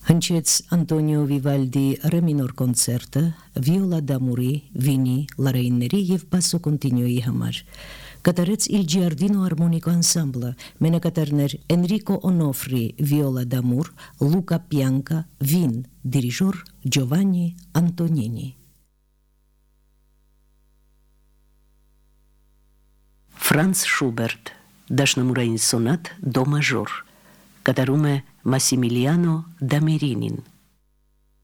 Հնչեց Անտոնիո Վիվալդի ռե մինոր կոնցերտը վիոլա դամուրի, վինի, լարայինների և բասո կոնտինյոյի համար։ Կատարեց Il Giardino Armonico Ensemble, մենակատարներ Էնրիկո Օնոֆրի վիոլա դամուր, Լուկա Պիանկա, վին, դիրիժոր Ջովաննի Անտոնինի։ Ֆրանց Շուբերտ, դաշնամուրային սոնատ դո մաժոր, կատարում է Մասիմիլիանո Դամերինին։